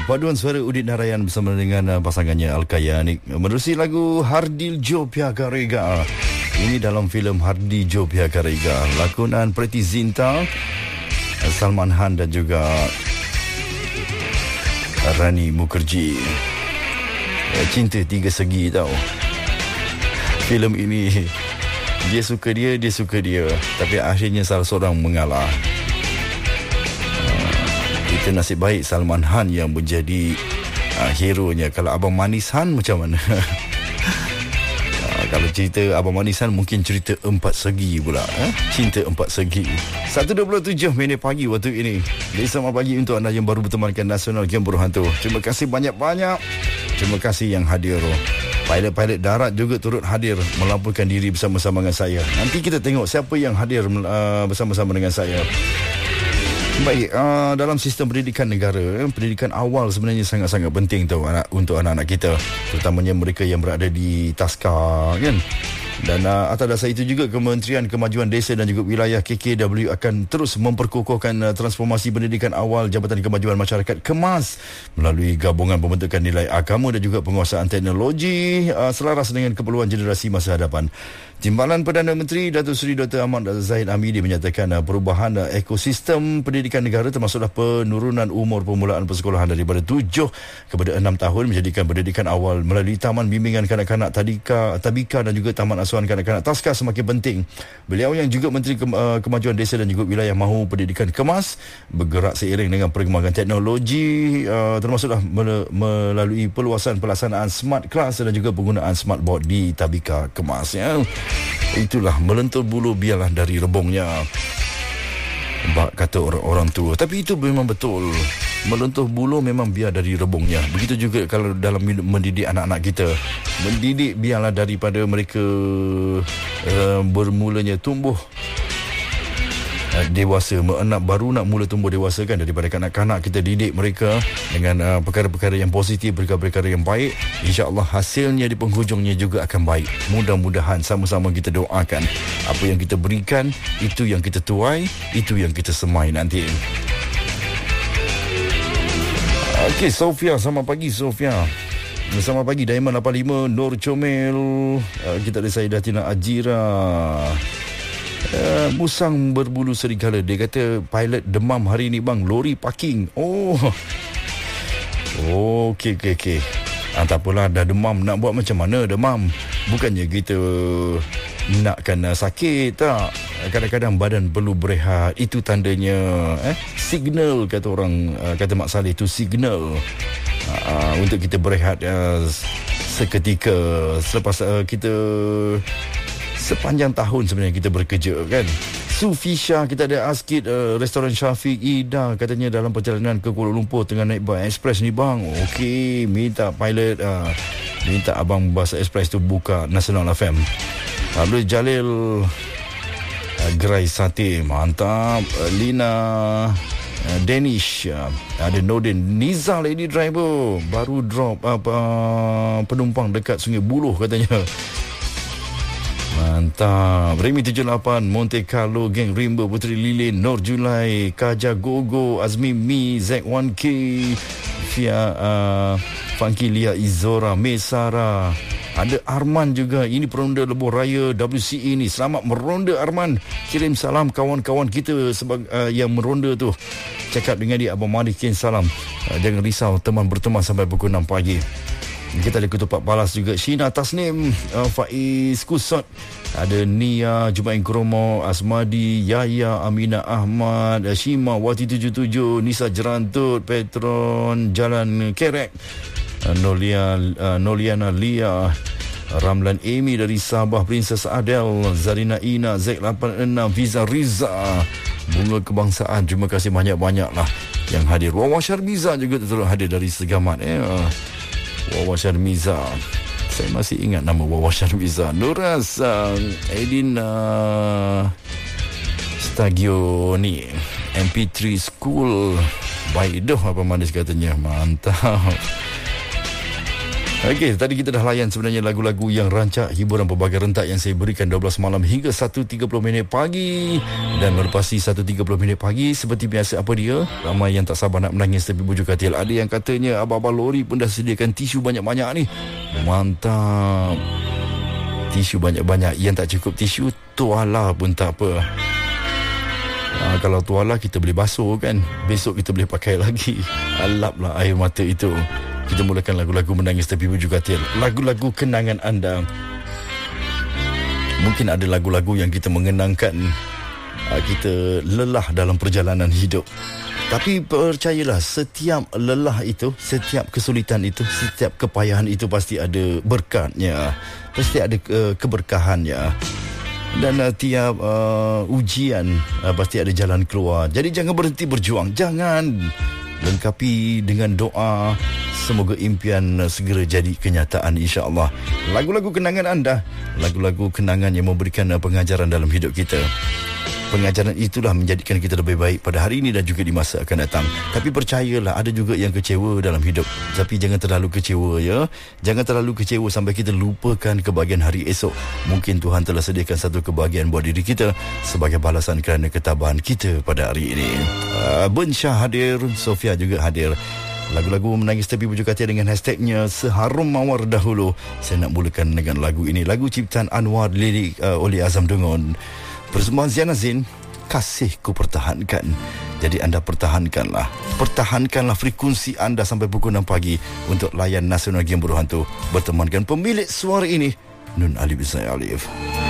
Paduan suara Udit Narayan bersama dengan pasangannya Alkayanik menerusi lagu Hardil Jo Piaga Rega. Ini dalam filem Hardi Jo Piaga Rega, lakonan Preti Zinta, Salman Khan dan juga Rani Mukherjee. Cinta tiga segi tau. Filem ini dia suka dia tapi akhirnya salah seorang mengalah. Kita nasib baik Salman Khan yang menjadi hero-nya. Kalau Abang Manis Han macam mana? Kalau cerita Abang Manis Han mungkin cerita empat segi pula. Cinta empat segi. 1.27 minit pagi waktu ini. Selamat pagi untuk anda yang baru bertemankan Nasional Game Buruh Hantu. Terima kasih banyak-banyak. Terima kasih yang hadir. Pilot-pilot darat juga turut hadir melampurkan diri bersama-sama dengan saya. Nanti kita tengok siapa yang hadir bersama-sama dengan saya. Baik, dalam sistem pendidikan negara, pendidikan awal sebenarnya sangat-sangat penting tau untuk anak-anak kita, terutamanya mereka yang berada di taska kan. Dan atas dasar itu juga Kementerian Kemajuan Desa dan juga Wilayah KKW akan terus memperkokohkan transformasi pendidikan awal Jabatan Kemajuan Masyarakat KEMAS melalui gabungan pembentukan nilai agama dan juga penguasaan teknologi selaras dengan keperluan generasi masa hadapan. Timbalan Perdana Menteri Datuk Seri Dr. Ahmad Zahid Hamidi menyatakan perubahan ekosistem pendidikan negara termasuklah penurunan umur permulaan persekolahan daripada 7 kepada 6 tahun menjadikan pendidikan awal melalui Taman Bimbingan Kanak-kanak Tabika dan juga Taman Asuhan Kanak-kanak Taska semakin penting. Beliau yang juga Menteri Kemajuan Desa dan juga Wilayah Mahu Pendidikan KEMAS bergerak seiring dengan perkembangan teknologi termasuklah melalui perluasan pelaksanaan smart class dan juga penggunaan smart board di Tabika KEMAS ya. Itulah melentur bulu biarlah dari rebungnya, bak kata orang tua. Tapi itu memang betul, melentur bulu memang biar dari rebungnya. Begitu juga kalau dalam mendidik anak-anak kita, mendidik biarlah daripada mereka bermulanya tumbuh dewasa, baru nak mula tumbuh dewasa kan. Daripada kanak-kanak kita didik mereka dengan perkara-perkara yang positif, perkara-perkara yang baik, insya-Allah hasilnya di penghujungnya juga akan baik. Mudah-mudahan sama-sama kita doakan apa yang kita berikan itu yang kita tuai, itu yang kita semai nanti. Okey, Sofia, selamat pagi Sofia. Selamat pagi Diamond 85, Nur Comel, kita ada Saidah Tina Ajira. Musang berbulu serigala. Dia kata pilot demam hari ni bang, lori parking. Okey. Tak apalah, dah demam, nak buat macam mana demam? Bukannya kita nakkan sakit tak? Kadang-kadang badan perlu berehat. Itu tandanya signal, kata orang, kata Mak Saleh, itu signal untuk kita berehat seketika selepas kita sepanjang tahun sebenarnya kita bekerja kan. Sufisha, kita ada Askid, restoran Syafiq Ida katanya dalam perjalanan ke Kuala Lumpur tengah naik bas express ni bang. Okey, minta pilot minta abang bas express tu buka Nasional FM. Abdul Jalil, Gerai Sate, mantap. Lina, Danish, ada Nordin, Niza lady driver baru drop penumpang dekat Sungai Buloh katanya. Mantap. Remy 78, Monte Carlo, Geng Rimba, Puteri Lilin, Nur Julai, Kaja Gogo, Azmi Mi, Z1K, Fia, Funky Lia Izora, Mesara. Ada Arman juga. Ini peronda lebuh raya WCE ni. Selamat meronda Arman. Kirim salam kawan-kawan kita yang meronda tu. Cakap dengan dia, Abang Mari kirim salam. Jangan risau, teman berteman sampai pukul 6 pagi. Kita ada Ketupat Palas juga. Shina Tasnim, Faiz Kusot, ada Nia, Jumain Kromo, Asmadi, Yaya, Amina Ahmad, Shima, Wati 77, Nisa Jerantut, Petron, Jalan Kerek, Noliana Lia, Ramlan Amy dari Sabah, Princess Adel, Zarina Ina, Z86, Fiza Riza, Bunga Kebangsaan. Terima kasih banyak-banyak lah yang hadir. Wawa Syarmiza juga terus hadir dari Segamat. Wawa Syarmiza, saya masih ingat nama Wawa Syarmiza. Nuras, Edina Stagio ni, MP3 School, baik dah apa manis katanya. Mantap. Okey, tadi kita dah layan sebenarnya lagu-lagu yang rancak hiburan pelbagai rentak yang saya berikan 12 malam hingga 1.30 minit pagi. Dan melepasi 1.30 minit pagi, seperti biasa apa dia? Ramai yang tak sabar nak menangis tepi bujur katil. Ada yang katanya abang-abang lori pun dah sediakan tisu banyak-banyak ni. Mantap. Tisu banyak-banyak. Yang tak cukup tisu, tuala pun tak apa. Kalau tuala kita boleh basuh kan, besok kita boleh pakai lagi. Alaplah air mata itu. Kita mulakan lagu-lagu menangis tepi bujur katil. Lagu-lagu kenangan anda. Mungkin ada lagu-lagu yang kita mengenangkan kita lelah dalam perjalanan hidup. Tapi percayalah, setiap lelah itu, setiap kesulitan itu, setiap kepayahan itu pasti ada berkatnya, pasti ada keberkahannya. Dan tiap ujian pasti ada jalan keluar. Jadi jangan berhenti berjuang. Jangan. Lengkapi dengan doa. Semoga impian segera jadi kenyataan, insya-Allah. Lagu-lagu kenangan anda, lagu-lagu kenangan yang memberikan pengajaran dalam hidup kita. Pengajaran itulah menjadikan kita lebih baik pada hari ini dan juga di masa akan datang. Tapi percayalah, ada juga yang kecewa dalam hidup. Tapi jangan terlalu kecewa, ya. Jangan terlalu kecewa sampai kita lupakan kebahagiaan hari esok. Mungkin Tuhan telah sediakan satu kebahagiaan buat diri kita sebagai balasan kerana ketabahan kita pada hari ini. Ben Syah hadir, Sofia juga hadir. Lagu-lagu menangis tepi bujur katil dengan hashtagnya Seharum Mawar Dahulu. Saya nak mulakan dengan lagu ini. Lagu ciptaan Anwar, lirik oleh Azam Dungun. Persembahan Ziana Zain, Kasih Ku Pertahankan. Jadi anda pertahankanlah frekuensi anda sampai pukul 6 pagi untuk layan Nasional Game Buruh Hantu. Bertemankan pemilik suara ini, Nun Ali bin Alif.